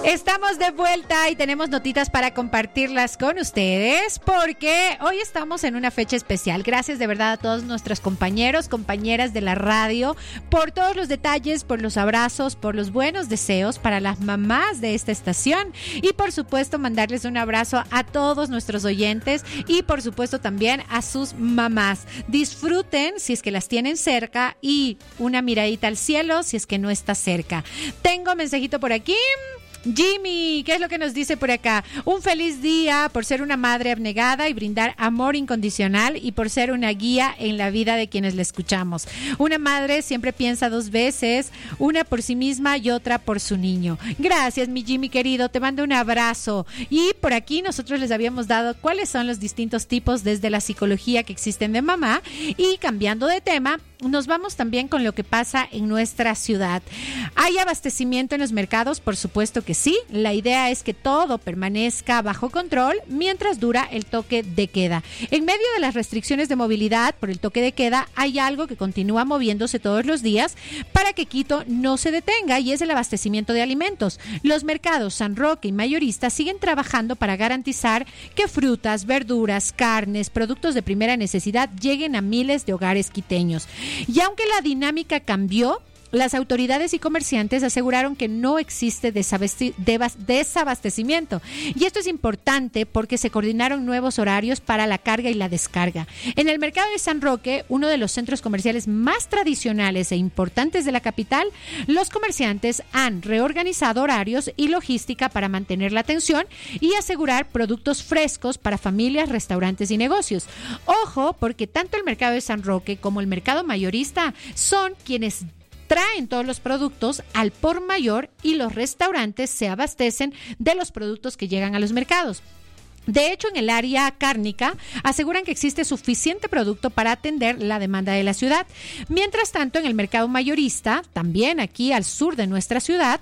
Estamos de vuelta y tenemos notitas para compartirlas con ustedes porque hoy estamos en una fecha especial. Gracias de verdad a todos nuestros compañeros, compañeras de la radio por todos los detalles, por los abrazos, por los buenos deseos para las mamás de esta estación y por supuesto mandarles un abrazo a todos nuestros oyentes y por supuesto también a sus mamás. Disfruten si es que las tienen cerca y una miradita al cielo si es que no está cerca. Tengo mensajito por aquí. Jimmy, ¿qué es lo que nos dice por acá? Un feliz día por ser una madre abnegada y brindar amor incondicional y por ser una guía en la vida de quienes la escuchamos. Una madre siempre piensa dos veces, una por sí misma y otra por su niño. Gracias, mi Jimmy querido, te mando un abrazo. Y por aquí nosotros les habíamos dado cuáles son los distintos tipos desde la psicología que existen de mamá y cambiando de tema, nos vamos también con lo que pasa en nuestra ciudad. ¿Hay abastecimiento en los mercados? Por supuesto que sí. La idea es que todo permanezca bajo control mientras dura el toque de queda. En medio de las restricciones de movilidad por el toque de queda, hay algo que continúa moviéndose todos los días para que Quito no se detenga y es el abastecimiento de alimentos. Los mercados San Roque y mayoristas siguen trabajando para garantizar que frutas, verduras, carnes, productos de primera necesidad lleguen a miles de hogares quiteños. Y aunque la dinámica cambió, las autoridades y comerciantes aseguraron que no existe desabastecimiento. Y esto es importante porque se coordinaron nuevos horarios para la carga y la descarga. En el mercado de San Roque, uno de los centros comerciales más tradicionales e importantes de la capital, los comerciantes han reorganizado horarios y logística para mantener la atención y asegurar productos frescos para familias, restaurantes y negocios. Ojo, porque tanto el mercado de San Roque como el mercado mayorista son quienes traen todos los productos al por mayor y los restaurantes se abastecen de los productos que llegan a los mercados. De hecho, en el área cárnica aseguran que existe suficiente producto para atender la demanda de la ciudad. Mientras tanto, en el mercado mayorista, también aquí al sur de nuestra ciudad,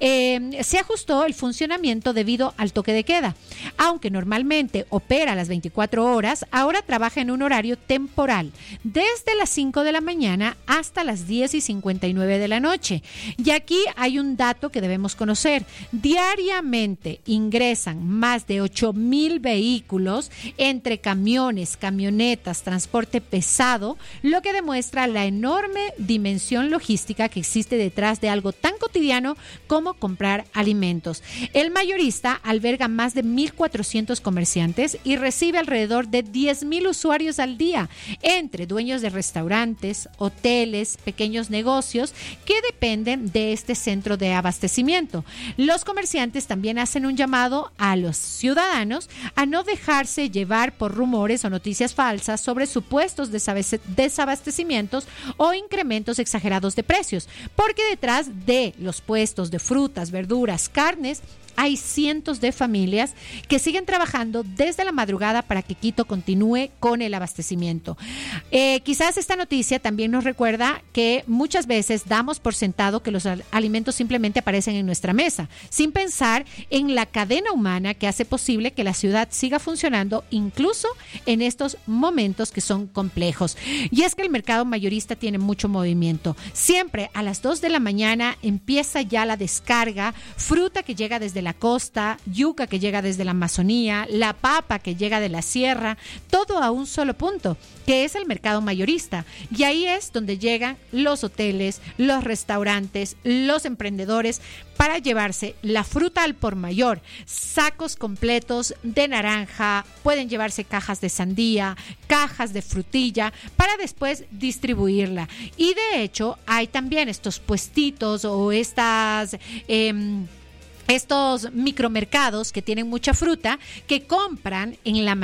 se ajustó el funcionamiento debido al toque de queda. Aunque normalmente opera a las 24 horas, ahora trabaja en un horario temporal, desde las 5 de la mañana hasta las 10:59 de la noche. Y aquí hay un dato que debemos conocer. Diariamente ingresan más de 8,000 vehículos entre camiones, camionetas, transporte pesado, lo que demuestra la enorme dimensión logística que existe detrás de algo tan cotidiano como comprar alimentos. El mayorista alberga más de 1,400 comerciantes y recibe alrededor de 10,000 usuarios al día, entre dueños de restaurantes, hoteles, pequeños negocios que dependen de este centro de abastecimiento. Los comerciantes también hacen un llamado a los ciudadanos a no dejarse llevar por rumores o noticias falsas sobre supuestos desabastecimientos o incrementos exagerados de precios, porque detrás de los puestos de frutas, verduras, carnes, hay cientos de familias que siguen trabajando desde la madrugada para que Quito continúe con el abastecimiento. Quizás esta noticia también nos recuerda que muchas veces damos por sentado que los alimentos simplemente aparecen en nuestra mesa, sin pensar en la cadena humana que hace posible que la ciudad siga funcionando incluso en estos momentos que son complejos. Y es que el mercado mayorista tiene mucho movimiento. Siempre a las 2 de la mañana empieza ya la descarga, fruta que llega desde la costa, yuca que llega desde la Amazonía, la papa que llega de la sierra, todo a un solo punto, que es el mercado mayorista. Y ahí es donde llegan los hoteles, los restaurantes, los emprendedores para llevarse la fruta al por mayor, sacos completos de naranja, pueden llevarse cajas de sandía, cajas de frutilla, para después distribuirla. Y de hecho hay también estos puestitos o estos micromercados que tienen mucha fruta que compran en la